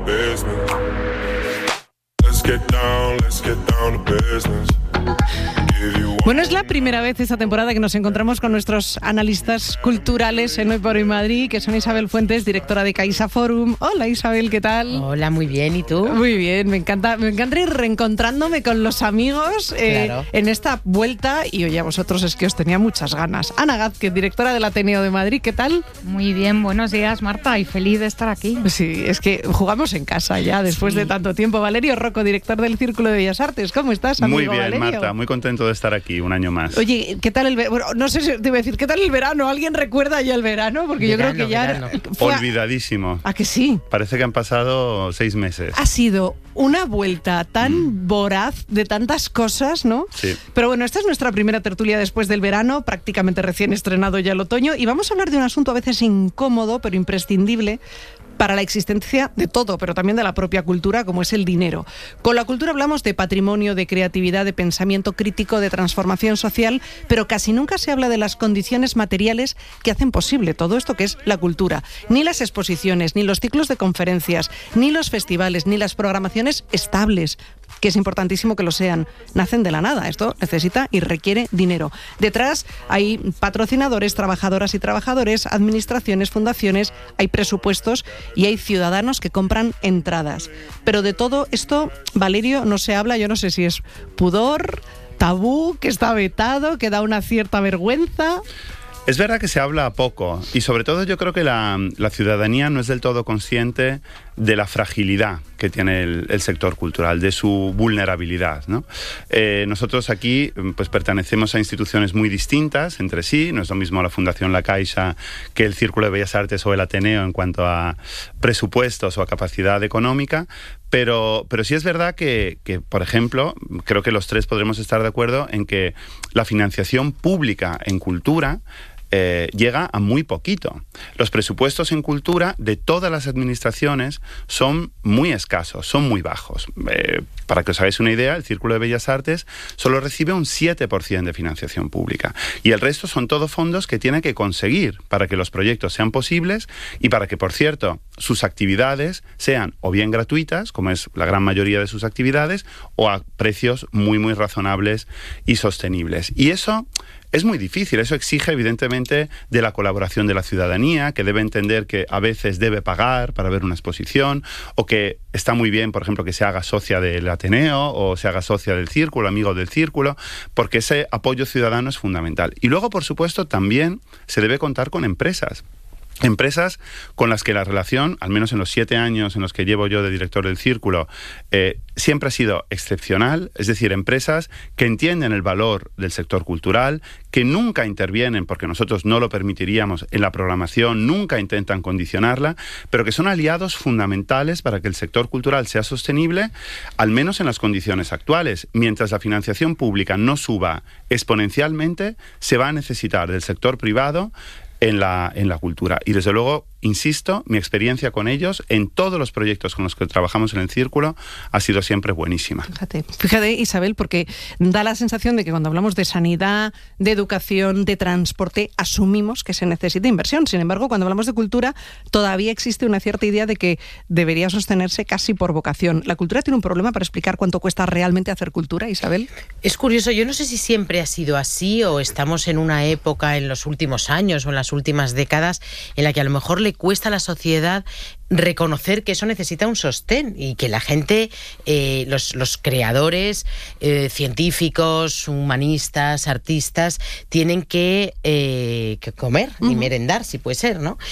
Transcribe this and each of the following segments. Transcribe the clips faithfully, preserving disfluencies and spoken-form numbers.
Bueno, es la primera vez esta temporada que nos encontramos con nuestros analistas culturales en Hoy por Hoy Madrid, que son Isabel Fuentes, directora de Caixa Forum. Hola Isabel, ¿qué tal? Hola, muy bien, ¿y tú? Muy bien, me encanta, me encanta ir reencontrándome con los amigos eh, claro. en esta vuelta, y oye, a vosotros es que os tenía muchas ganas. Ana Gázquez, directora del Ateneo de Madrid, ¿qué tal? Muy bien, buenos días Marta, y feliz de estar aquí. Sí, es que jugamos en casa ya después sí. de tanto tiempo. Valerio Rocco, director del Círculo de Bellas Artes, ¿cómo estás, amigo? Muy bien, Valerio? Marta, muy contento de estar aquí un año más. Oye, ¿qué tal el verano? Bueno, no sé si te iba a decir, ¿qué tal el verano? ¿Alguien recuerda ya el verano? Porque verano, yo creo que ya... verano. Fue... Olvidadísimo. ¿A que sí? Parece que han pasado seis meses. Ha sido una vuelta tan mm. voraz de tantas cosas, ¿no? Sí. Pero bueno, esta es nuestra primera tertulia después del verano, prácticamente recién estrenado ya el otoño, y vamos a hablar de un asunto a veces incómodo, pero imprescindible para la existencia de todo, pero también de la propia cultura, como es el dinero. Con la cultura hablamos de patrimonio, de creatividad, de pensamiento crítico, de transformación social, pero casi nunca se habla de las condiciones materiales que hacen posible todo esto que es la cultura. Ni las exposiciones, ni los ciclos de conferencias, ni los festivales, ni las programaciones estables, que es importantísimo que lo sean, nacen de la nada. Esto necesita y requiere dinero. Detrás hay patrocinadores, trabajadoras y trabajadores, administraciones, fundaciones, hay presupuestos y hay ciudadanos que compran entradas. Pero de todo esto, Valerio, no se habla. Yo no sé si es pudor, tabú, que está vetado, que da una cierta vergüenza. Es verdad que se habla poco, y sobre todo yo creo que la, la ciudadanía no es del todo consciente de la fragilidad que tiene el, el sector cultural, de su vulnerabilidad, ¿no? Eh, nosotros aquí pues pertenecemos a instituciones muy distintas entre sí. No es lo mismo la Fundación La Caixa que el Círculo de Bellas Artes o el Ateneo en cuanto a presupuestos o a capacidad económica, pero, pero sí es verdad que, que, por ejemplo, creo que los tres podremos estar de acuerdo en que la financiación pública en cultura Eh, llega a muy poquito. Los presupuestos en cultura de todas las administraciones son muy escasos, son muy bajos. Eh, para que os hagáis una idea, el Círculo de Bellas Artes solo recibe un siete por ciento de financiación pública, y el resto son todos fondos que tiene que conseguir para que los proyectos sean posibles y para que, por cierto, sus actividades sean o bien gratuitas, como es la gran mayoría de sus actividades, o a precios muy, muy razonables y sostenibles. Y eso es muy difícil. Eso exige, evidentemente, de la colaboración de la ciudadanía, que debe entender que a veces debe pagar para ver una exposición, o que está muy bien, por ejemplo, que se haga socia del Ateneo o se haga socia del Círculo, amigo del Círculo, porque ese apoyo ciudadano es fundamental. Y luego, por supuesto, también se debe contar con empresas. Empresas con las que la relación, al menos en los siete años en los que llevo yo de director del Círculo, eh, siempre ha sido excepcional. Es decir, empresas que entienden el valor del sector cultural, que nunca intervienen, porque nosotros no lo permitiríamos, en la programación, nunca intentan condicionarla, pero que son aliados fundamentales para que el sector cultural sea sostenible, al menos en las condiciones actuales. Mientras la financiación pública no suba exponencialmente, se va a necesitar del sector privado en la, en la cultura. Y desde luego, insisto, mi experiencia con ellos en todos los proyectos con los que trabajamos en el Círculo ha sido siempre buenísima. Fíjate, fíjate Isabel, porque da la sensación de que cuando hablamos de sanidad, de educación, de transporte, asumimos que se necesita inversión. Sin embargo, cuando hablamos de cultura, todavía existe una cierta idea de que debería sostenerse casi por vocación. ¿La cultura tiene un problema para explicar cuánto cuesta realmente hacer cultura, Isabel? Es curioso, yo no sé si siempre ha sido así o estamos en una época en los últimos años o en las últimas décadas en la que a lo mejor le cuesta a la sociedad reconocer que eso necesita un sostén y que la gente, eh, los, los creadores, eh, científicos, humanistas, artistas, tienen que, eh, que comer uh-huh. y merendar, si puede ser, ¿no?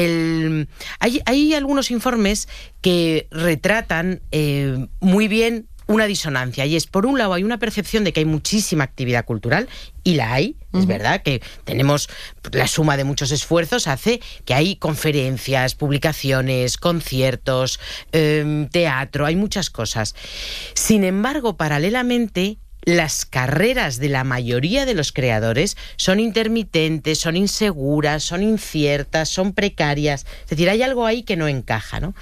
El, hay, hay algunos informes que retratan eh, muy bien una disonancia, y es, por un lado, hay una percepción de que hay muchísima actividad cultural, y la hay, uh-huh. es verdad que tenemos la suma de muchos esfuerzos, hace que hay conferencias, publicaciones, conciertos, eh, teatro, hay muchas cosas. Sin embargo, paralelamente, las carreras de la mayoría de los creadores son intermitentes, son inseguras, son inciertas, son precarias. Es decir, hay algo ahí que no encaja, ¿no?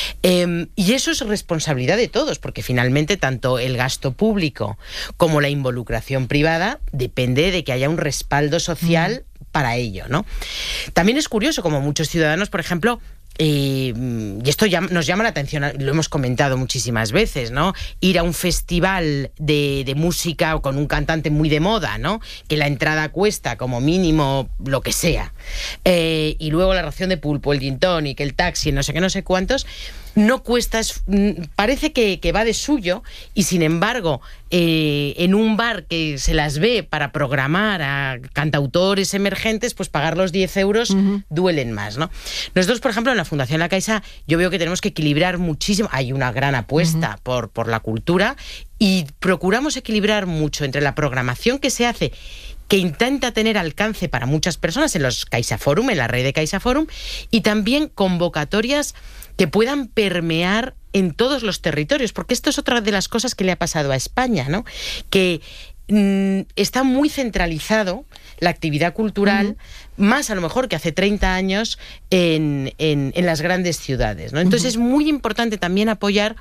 Eh, y eso es responsabilidad de todos, porque finalmente tanto el gasto público como la involucración privada depende de que haya un respaldo social mm. para ello, ¿no? También es curioso como muchos ciudadanos, por ejemplo, Eh, y esto ya, nos llama la atención, lo hemos comentado muchísimas veces, ¿no? Ir a un festival de, de música con un cantante muy de moda, ¿no? Que la entrada cuesta como mínimo lo que sea. Eh, y luego la ración de pulpo, el gin tonic, el taxi, no sé qué, no sé cuántos. No cuesta, es, parece que, que va de suyo, y sin embargo, eh, en un bar que se las ve para programar a cantautores emergentes, pues pagar los diez euros uh-huh. duelen más, ¿no? Nosotros, por ejemplo, en la Fundación La Caixa, yo veo que tenemos que equilibrar muchísimo. Hay una gran apuesta uh-huh. por, por la cultura, y procuramos equilibrar mucho entre la programación que se hace, que intenta tener alcance para muchas personas en los Caixa Forum, en la red de Caixa Forum, y también convocatorias que puedan permear en todos los territorios, porque esto es otra de las cosas que le ha pasado a España, ¿no? Que mmm, está muy centralizado la actividad cultural, uh-huh. más a lo mejor que hace treinta años en, en, en las grandes ciudades, ¿no? Entonces uh-huh. es muy importante también apoyar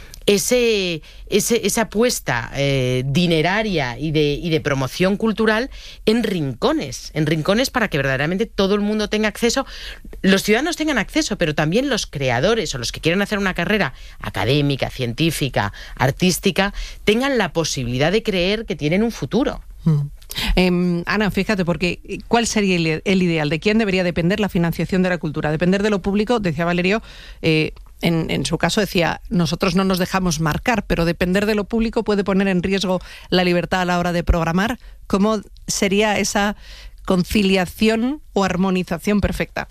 Ese, ese, esa apuesta eh, dineraria y de, y de promoción cultural en rincones, en rincones para que verdaderamente todo el mundo tenga acceso, los ciudadanos tengan acceso, pero también los creadores o los que quieren hacer una carrera académica, científica, artística, tengan la posibilidad de creer que tienen un futuro. Mm. Eh, Ana, fíjate, porque ¿cuál sería el, el ideal? ¿De quién debería depender la financiación de la cultura? ¿Depender de lo público? Decía Valerio, eh, En, en su caso decía, nosotros no nos dejamos marcar, pero depender de lo público puede poner en riesgo la libertad a la hora de programar. ¿Cómo sería esa conciliación o armonización perfecta?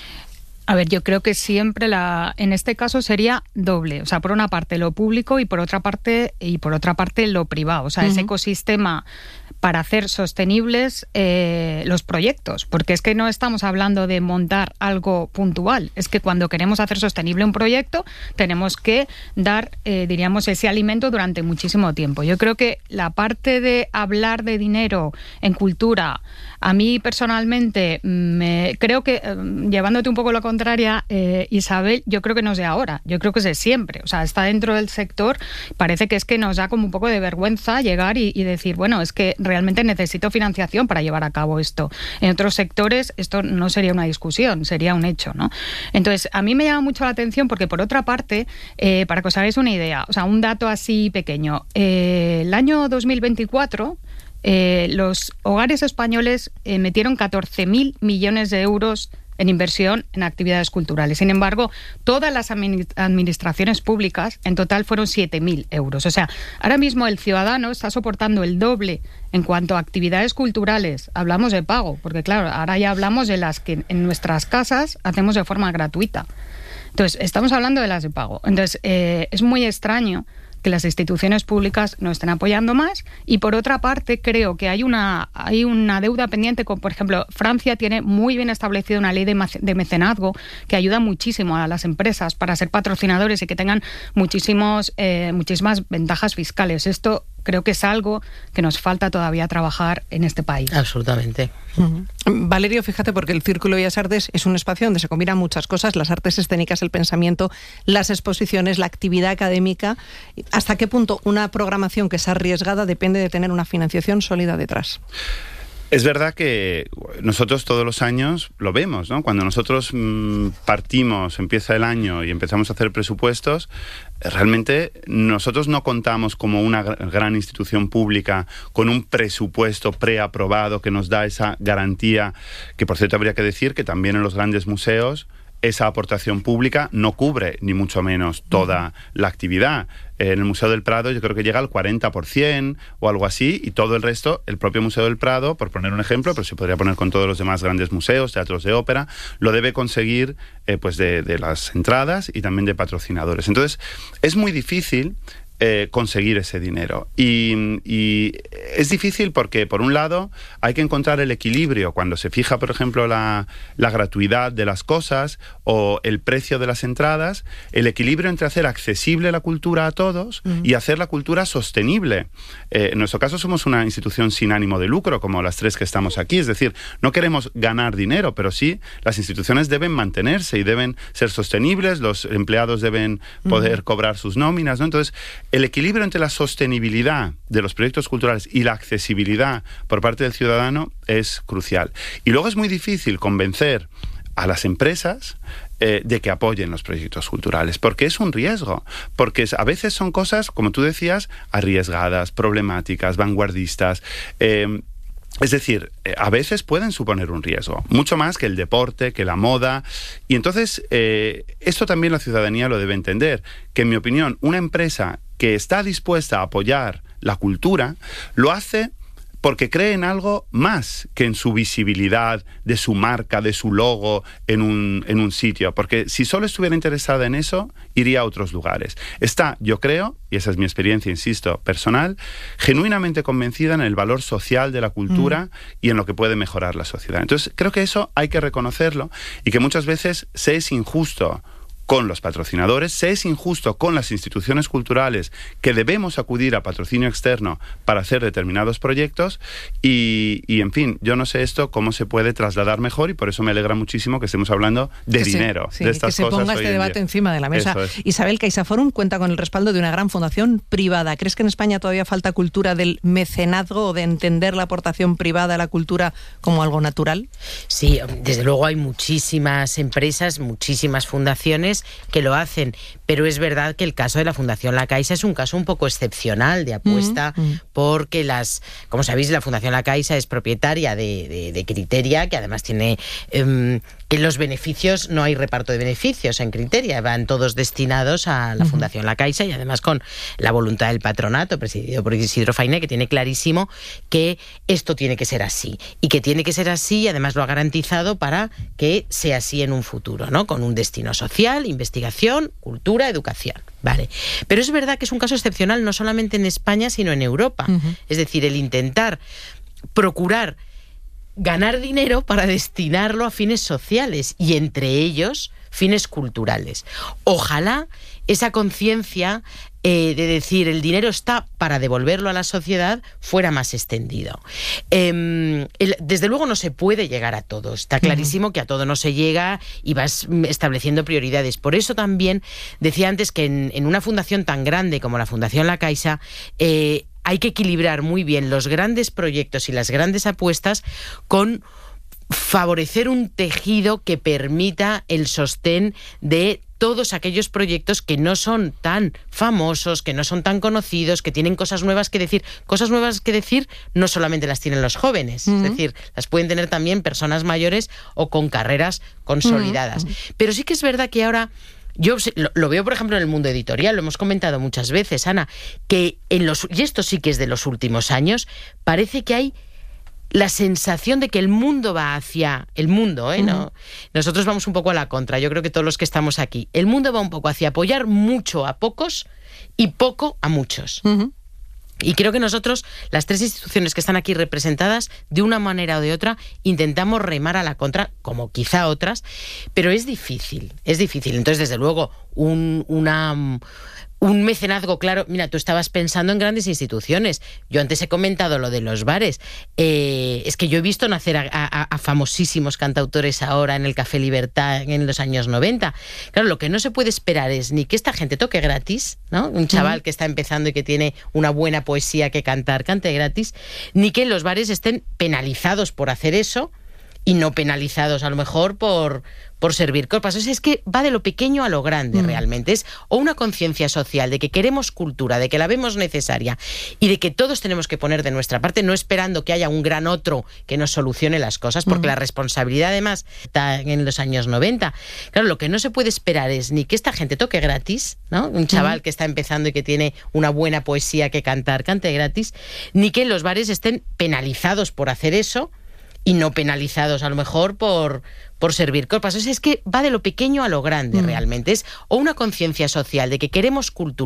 A ver, yo creo que siempre la, en este caso sería doble, o sea, por una parte lo público y por otra parte y por otra parte lo privado, o sea, uh-huh. ese ecosistema para hacer sostenibles eh, los proyectos, porque es que no estamos hablando de montar algo puntual, es que cuando queremos hacer sostenible un proyecto tenemos que dar, eh, diríamos, ese alimento durante muchísimo tiempo. Yo creo que la parte de hablar de dinero en cultura, a mí personalmente, me, creo que, eh, llevándote un poco la contraria, eh, Isabel, yo creo que no es de ahora, yo creo que es de siempre, o sea, está dentro del sector, parece que es que nos da como un poco de vergüenza llegar y, y decir, bueno, es que realmente necesito financiación para llevar a cabo esto. En otros sectores esto no sería una discusión, sería un hecho, ¿no? Entonces, a mí me llama mucho la atención porque, por otra parte, eh, para que os hagáis una idea, o sea, un dato así pequeño, eh, el año dos mil veinticuatro eh, los hogares españoles eh, metieron catorce mil millones de euros en inversión en actividades culturales. Sin embargo, todas las administraciones públicas en total fueron siete mil euros. O sea, ahora mismo el ciudadano está soportando el doble en cuanto a actividades culturales. Hablamos de pago, porque claro, ahora ya hablamos de las que en nuestras casas hacemos de forma gratuita. Entonces, estamos hablando de las de pago. Entonces, eh, es muy extraño que las instituciones públicas no estén apoyando más, y por otra parte creo que hay una hay una deuda pendiente con, por ejemplo, Francia tiene muy bien establecida una ley de, de mecenazgo que ayuda muchísimo a las empresas para ser patrocinadores y que tengan muchísimos eh, muchísimas ventajas fiscales. Esto creo que es algo que nos falta todavía trabajar en este país. Absolutamente. Uh-huh. Valerio, fíjate, porque el Círculo de Bellas Artes es un espacio donde se combinan muchas cosas, las artes escénicas, el pensamiento, las exposiciones, la actividad académica. ¿Hasta qué punto una programación que es arriesgada depende de tener una financiación sólida detrás? Es verdad que nosotros todos los años lo vemos, ¿no? Cuando nosotros mmm, partimos, empieza el año y empezamos a hacer presupuestos, realmente nosotros no contamos como una gran institución pública con un presupuesto preaprobado que nos da esa garantía, que por cierto habría que decir que también en los grandes museos esa aportación pública no cubre ni mucho menos toda la actividad. En el Museo del Prado yo creo que llega al cuarenta por ciento o algo así, y todo el resto, el propio Museo del Prado, por poner un ejemplo, pero se podría poner con todos los demás grandes museos, teatros de ópera, lo debe conseguir eh, pues de, de las entradas y también de patrocinadores. Entonces, es muy difícil Eh, conseguir ese dinero. Y, y es difícil porque, por un lado, hay que encontrar el equilibrio cuando se fija, por ejemplo, la, la gratuidad de las cosas o el precio de las entradas, el equilibrio entre hacer accesible la cultura a todos uh-huh. y hacer la cultura sostenible. Eh, en nuestro caso somos una institución sin ánimo de lucro, como las tres que estamos aquí, es decir, no queremos ganar dinero, pero sí las instituciones deben mantenerse y deben ser sostenibles, los empleados deben poder uh-huh. cobrar sus nóminas, ¿no? Entonces, el equilibrio entre la sostenibilidad de los proyectos culturales y la accesibilidad por parte del ciudadano es crucial. Y luego es muy difícil convencer a las empresas eh, de que apoyen los proyectos culturales, porque es un riesgo, porque a veces son cosas, como tú decías, arriesgadas, problemáticas, vanguardistas. Eh, Es decir, a veces pueden suponer un riesgo, mucho más que el deporte, que la moda. Y entonces, eh, esto también la ciudadanía lo debe entender, que en mi opinión, una empresa que está dispuesta a apoyar la cultura, lo hace porque cree en algo más que en su visibilidad, de su marca, de su logo en un, en un sitio. Porque si solo estuviera interesada en eso, iría a otros lugares. Está, yo creo, y esa es mi experiencia, insisto, personal, genuinamente convencida en el valor social de la cultura mm. y en lo que puede mejorar la sociedad. Entonces, creo que eso hay que reconocerlo y que muchas veces se es injusto con los patrocinadores, se es injusto con las instituciones culturales que debemos acudir a patrocinio externo para hacer determinados proyectos y, y en fin, yo no sé esto cómo se puede trasladar mejor y por eso me alegra muchísimo que estemos hablando de que dinero, se, sí, de estas que cosas. Se ponga este debate en encima de la mesa. Es. Isabel, CaixaForum cuenta con el respaldo de una gran fundación privada. ¿Crees que en España todavía falta cultura del mecenazgo o de entender la aportación privada a la cultura como algo natural? Sí, desde luego hay muchísimas empresas, muchísimas fundaciones que lo hacen, pero es verdad que el caso de la Fundación La Caixa es un caso un poco excepcional de apuesta, mm-hmm. porque las, como sabéis, la Fundación La Caixa es propietaria de, de, de Criteria, que además tiene um, que los beneficios, no hay reparto de beneficios en Criteria, van todos destinados a la Fundación La Caixa y además con la voluntad del patronato, presidido por Isidro Fainé, que tiene clarísimo que esto tiene que ser así y que tiene que ser así y además lo ha garantizado para que sea así en un futuro, ¿no? Con un destino social, investigación, cultura, educación. Vale. Pero es verdad que es un caso excepcional no solamente en España, sino en Europa. Uh-huh. Es decir, el intentar procurar ganar dinero para destinarlo a fines sociales y entre ellos fines culturales. Ojalá esa conciencia eh, de decir el dinero está para devolverlo a la sociedad fuera más extendido. Eh, el, desde luego no se puede llegar a todo. Está clarísimo uh-huh. que a todo no se llega y vas estableciendo prioridades. Por eso también decía antes que en, en una fundación tan grande como la Fundación La Caixa eh, hay que equilibrar muy bien los grandes proyectos y las grandes apuestas con favorecer un tejido que permita el sostén de todos aquellos proyectos que no son tan famosos, que no son tan conocidos, que tienen cosas nuevas que decir. Cosas nuevas que decir no solamente las tienen los jóvenes, uh-huh. es decir, las pueden tener también personas mayores o con carreras consolidadas. Uh-huh. Pero sí que es verdad que ahora yo lo, lo veo, por ejemplo, en el mundo editorial, lo hemos comentado muchas veces, Ana, que en los, y esto sí que es de los últimos años, parece que hay la sensación de que el mundo va hacia... El mundo, ¿eh? Uh-huh. ¿No? Nosotros vamos un poco a la contra, yo creo que todos los que estamos aquí. El mundo va un poco hacia apoyar mucho a pocos y poco a muchos. Uh-huh. Y creo que nosotros, las tres instituciones que están aquí representadas, de una manera o de otra, intentamos remar a la contra, como quizá otras, pero es difícil, es difícil. Entonces, desde luego, un, una... Un mecenazgo, claro, mira, tú estabas pensando en grandes instituciones. Yo antes he comentado lo de los bares. Eh, es que yo he visto nacer a, a, a famosísimos cantautores ahora en el Café Libertad en los años noventa. Claro, lo que no se puede esperar es ni que esta gente toque gratis, ¿no? Un chaval que está empezando y que tiene una buena poesía que cantar, cante gratis, ni que los bares estén penalizados por hacer eso y no penalizados a lo mejor por, por servir copas. O sea, es que va de lo pequeño a lo grande mm. realmente. Es o una conciencia social de que queremos cultura, de que la vemos necesaria y de que todos tenemos que poner de nuestra parte, no esperando que haya un gran otro que nos solucione las cosas, porque mm. la responsabilidad además está en los años noventa. Claro, lo que no se puede esperar es ni que esta gente toque gratis, ¿no? Un chaval mm. que está empezando y que tiene una buena poesía que cantar, cante gratis, ni que los bares estén penalizados por hacer eso y no penalizados a lo mejor por, por servir copas. O sea, es que va de lo pequeño a lo grande mm. realmente. Es o una conciencia social de que queremos cultura,